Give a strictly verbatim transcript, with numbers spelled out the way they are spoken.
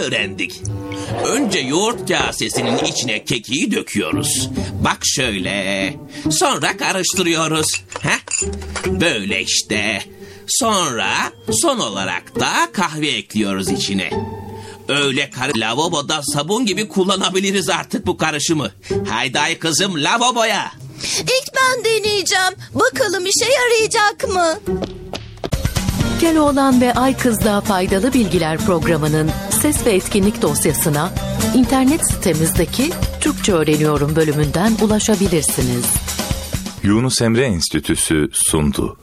öğrendik. Önce yoğurt kasesinin içine kekiği döküyoruz. Bak şöyle. Sonra karıştırıyoruz. Heh. Böyle işte. Sonra son olarak da kahve ekliyoruz içine. Öyle kar- lavaboda sabun gibi kullanabiliriz artık bu karışımı. Haydi kızım lavaboya. İlk ben deneyeceğim. Bakalım işe yarayacak mı? Keloğlan ve Ay Kız'da Faydalı Bilgiler programının ses ve etkinlik dosyasına internet sitemizdeki Türkçe Öğreniyorum bölümünden ulaşabilirsiniz. Yunus Emre Enstitüsü sundu.